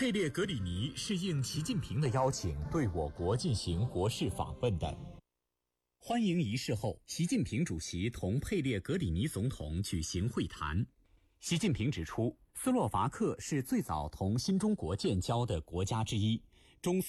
佩列格里尼是应习近平的邀请对我国进行国事访问的。欢迎仪式后，习近平主席同佩列格里尼总统举行会谈。习近平指出，斯洛伐克是最早同新中国建交的国家之一，中